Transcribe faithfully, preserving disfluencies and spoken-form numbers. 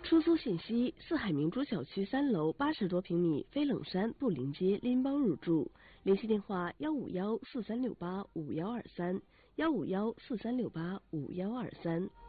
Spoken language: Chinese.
出租信息：四海明珠小区三楼八十多平米飞冷山布林街拎包入住，联系电话：幺五幺四三六八五幺二三，幺五幺四三六八五幺二三。